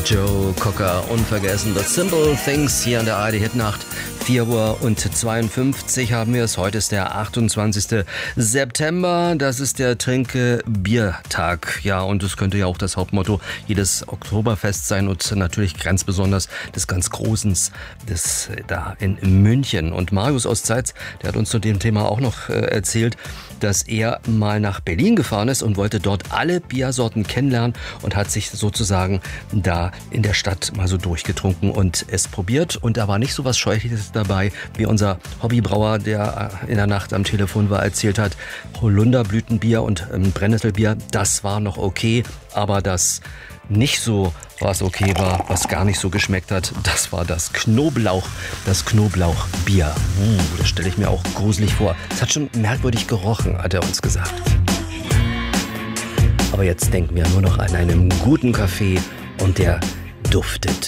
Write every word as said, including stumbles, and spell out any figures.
Joe Cocker, unvergessen. The Simple Things hier an der A R D-Hitnacht. vier Uhr zweiundfünfzig haben wir es. Heute ist der achtundzwanzigster September. Das ist der Trinke-Bier-Tag. Ja, und das könnte ja auch das Hauptmotto jedes Oktoberfest sein und natürlich ganz besonders des ganz Großen, des da in München. Und Marius aus Zeitz, der hat uns zu dem Thema auch noch äh, erzählt, dass er mal nach Berlin gefahren ist und wollte dort alle Biersorten kennenlernen und hat sich sozusagen da in der Stadt mal so durchgetrunken und es probiert. Und da war nicht so was Scheußliches dabei, wie unser Hobbybrauer, der in der Nacht am Telefon war, erzählt hat. Holunderblütenbier und ähm, Brennnesselbier, das war noch okay, aber das nicht so, was okay war, was gar nicht so geschmeckt hat, das war das Knoblauch, das Knoblauchbier. Uh, das stelle ich mir auch gruselig vor. Es hat schon merkwürdig gerochen, hat er uns gesagt. Aber jetzt denken wir nur noch an einen guten Kaffee und der duftet